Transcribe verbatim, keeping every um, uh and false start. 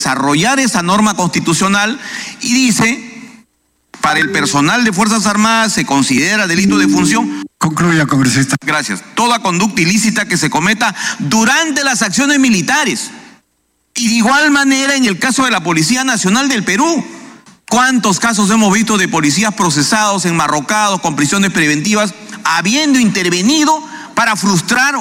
desarrollar esa norma constitucional y dice, para el personal de Fuerzas Armadas se considera delito de función. Concluya, congresista. Gracias. Toda conducta ilícita que se cometa durante las acciones militares. Y de igual manera en el caso de la Policía Nacional del Perú. ¿Cuántos casos hemos visto de policías procesados, enmarrocados, con prisiones preventivas, habiendo intervenido para frustrar